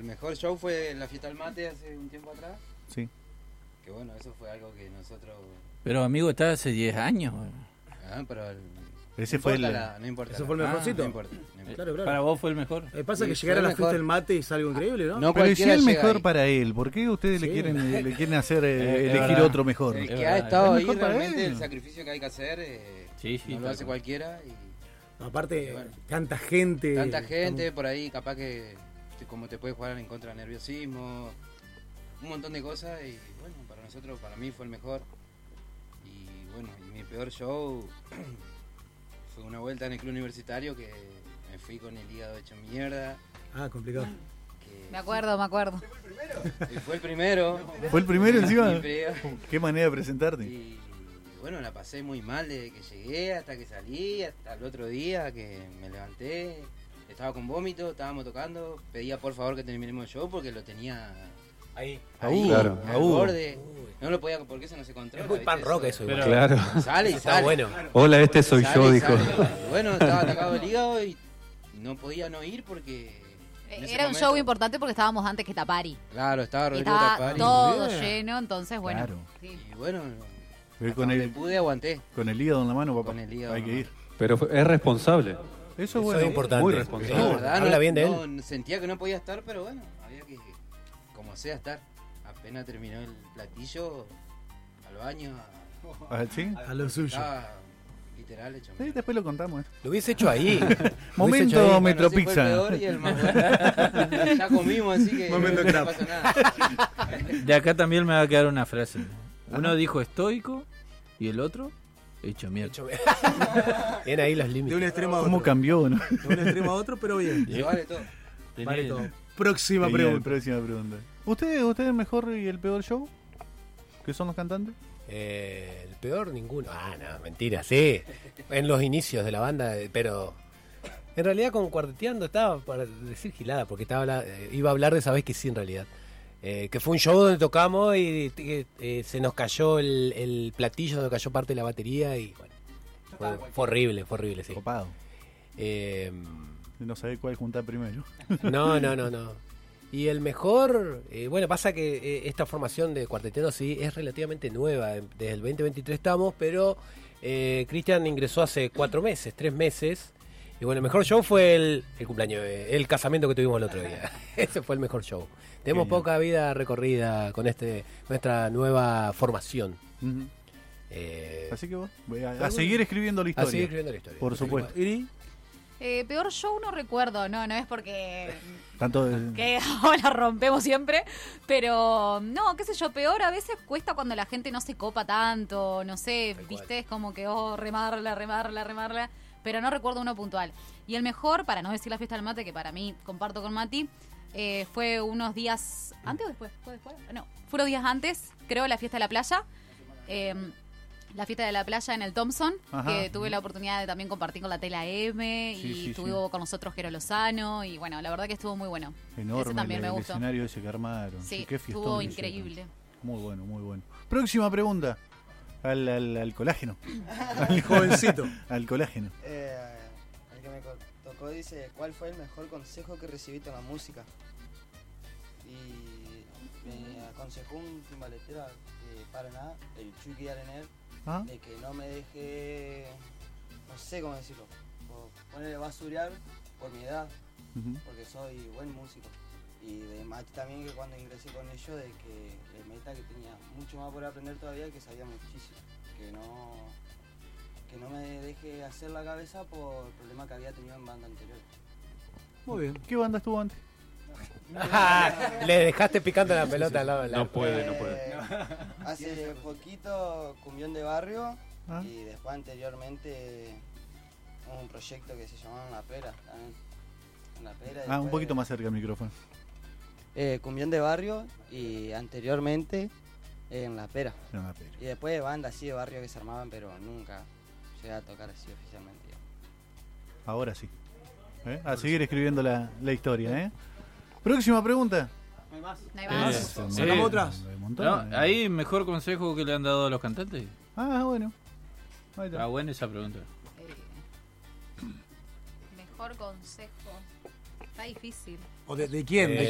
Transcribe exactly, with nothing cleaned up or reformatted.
el mejor show fue la fiesta del mate hace un tiempo atrás. Sí. Que bueno, eso fue algo que nosotros... Pero amigo, está hace diez años. Ah, pero... El... Ese no fue importa el... la, no importa. ¿Eso la... fue el mejorcito? Ah, no importa. No importa. Claro, claro. Para vos fue el mejor. Eh, pasa Sí, que llegar a fue la mejor. fiesta del mate es algo increíble, ¿no? No Pero si cualquiera el llega mejor ahí. para él, ¿por qué ustedes Sí. le quieren le quieren hacer eh, Eh, es elegir verdad. otro mejor? El Es que verdad, ha es estado ahí mejor para realmente él. el sacrificio que hay que hacer eh, Sí, sí, no lo tal hace cual. cualquiera y Aparte, Bueno. tanta gente. tanta gente por ahí capaz que te- como te puede jugar en contra del nerviosismo, un montón de cosas y bueno, para nosotros, para mí fue el mejor y bueno, y mi peor show fue una vuelta en el club universitario que me fui con el hígado hecho mierda. Ah, complicado. Que Me acuerdo, me acuerdo. y fue el primero. ¿Fue el primero encima? Mi primero. Qué manera de presentarte. Y bueno, la pasé muy mal desde que llegué hasta que salí, hasta el otro día que me levanté. Estaba con vómito, estábamos tocando. Pedía por favor que terminemos el show porque lo tenía Ahí. ahí, Claro, al agudo. borde. No lo podía porque eso no se controla. Es muy ¿viste? pan rock Eso- eso, igual. Pero- Claro. Sale y Está sale. bueno. Hola, este soy Sale yo, y dijo. sale. Bueno, estaba atacado el hígado y no podía no ir porque... en ese Era un momento- show importante porque estábamos antes que Tapari. Claro, estaba Y Rodrigo estaba Tapari. todo Bien. lleno, entonces bueno. Claro. Sí. Y bueno, Pero hasta con donde el, pude aguanté. con el hígado en la mano, papá. Con el hígado Hay en que la ir. Pero fue- es responsable. Eso es Eso bueno. es importante. Muy La responsable. verdad, Habla no- bien de no, él. Sentía que no podía estar, pero bueno, había que, como sea, estar. Apenas terminó el platillo, al baño, Ah, ¿Sí? A lo suyo. estaba literal hecho. Sí, después lo contamos. eh. Lo hubiese hecho ahí. Lo hubiese Momento hecho ahí. Metro ese fue Pizza. el peor y el más bueno. Ya comimos, así que Momento no crap. pasó nada. De acá también me va a quedar una frase. Uno dijo estoico y el otro hecho mierda. Hecho- Bien ahí los De un límites. extremo a ¿Cómo otro. cambió, no? De un extremo a otro, pero bien. Se vale todo. Vale Tenés- todo. Próxima Genial, pregunta. próxima pregunta. ¿Usted, ¿Usted el mejor y el peor show? ¿Qué son los cantantes? Eh, el peor, ninguno. Ah, no, mentira, sí. En los inicios de la banda, eh, pero en realidad con Cuarteteando estaba para decir gilada, porque estaba habla- eh, iba a hablar de esa vez que sí, en realidad. Eh, que fue un show donde tocamos y eh, eh, se nos cayó el, el platillo, se nos cayó parte de la batería y bueno, fue, fue horrible, fue horrible, sí. Copado. Eh, No sabe cuál juntar primero. no, no, no, no. Y el mejor, eh, bueno, pasa que eh, esta formación de Cuarteteando sí es relativamente nueva, eh, desde el veinte veintitrés estamos, pero eh, Cristian ingresó hace cuatro meses, tres meses, y bueno, el mejor show fue el, el cumpleaños, eh, el casamiento que tuvimos el otro día. Ese fue el mejor show. Tenemos Genial. poca vida recorrida con este nuestra nueva formación. Ujú. Eh, Así que vos, voy a, a seguir escribiendo la a historia. seguir escribiendo la historia. Por supuesto. Iri, Eh, peor show no recuerdo, no, no es porque Tanto de- que ahora rompemos siempre, pero no, qué sé yo, peor a veces cuesta cuando la gente no se copa tanto, no sé, Tal cual. viste, es como que, oh, remarla, remarla, remarla, pero no recuerdo uno puntual. Y el mejor, para no decir la fiesta del mate, que para mí comparto con Mati, eh, fue unos días, ¿antes o después? ¿Fue después? No, fue unos días antes, creo, la fiesta de la playa. Eh, la fiesta de la playa en el Thompson, Ajá. que tuve la oportunidad de también compartir con la Tela M Sí, y sí, estuvo con nosotros Jero Lozano y bueno, la verdad que estuvo muy bueno. enorme Ese también el, me el gustó. escenario ese que armaron. Sí, qué fiestón estuvo que hicieron. increíble. Muy bueno, muy bueno. Próxima pregunta. Al, al, al colágeno. el jovencito. Al colágeno. Eh, el que me co- tocó dice, ¿cuál fue el mejor consejo que recibiste en la música? Y me aconsejó un timbaletero de Paraná, el Chucky Arener, ¿Ah? de que no me deje, no sé cómo decirlo, o ponerle basurear por mi edad, Ujú. porque soy buen músico. Y de Mati también, que cuando ingresé con ellos, de que le meta que tenía mucho más por aprender todavía, que sabía muchísimo, que no, que no me deje hacer la cabeza por el problema que había tenido en banda anterior. Muy bien. ¿Qué banda estuvo antes? Le dejaste picando la pelota al lado de la- No puede, no puede. Eh, hace poquito Cumbión de Barrio Ah. y después anteriormente un proyecto que se llamaba En la Pera también. En la Pera, Ah, un después- poquito más cerca del micrófono. Eh, Cumbión de Barrio y anteriormente En la Pera. No, no, pero- Y después de bandas así de barrio que se armaban, pero nunca llegué a tocar así oficialmente. Ahora sí. ¿Eh? A seguir escribiendo la, la historia, ¿eh? Próxima pregunta. No hay más. Eh, Sí, ¿Sacamos otras? hay un montón, No, ¿eh? ahí mejor consejo que le han dado a los cantantes. Ah, bueno. Ahí está. Está buena esa pregunta. Eh, mejor consejo. Está difícil. ¿O de, de quién? Eh, ¿De